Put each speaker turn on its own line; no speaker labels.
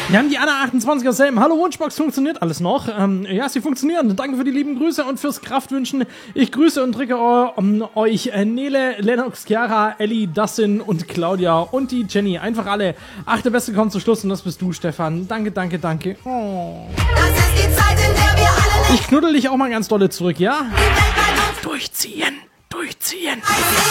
Wir haben die Anna 28 aus Selben. Hallo Wunschbox, funktioniert alles noch? Ja, sie funktionieren. Danke für die lieben Grüße und fürs Kraftwünschen. Ich grüße und drücke euch Nele, Lennox, Chiara, Ellie, Dustin und Claudia und die Jenny. Einfach alle. Ach, der Beste kommt zum Schluss und das bist du, Stefan. Danke, danke, danke. Oh.
Das ist die Zeit, in der wir alle
Ich knuddel dich auch mal ganz dolle zurück, ja? Durchziehen, durchziehen.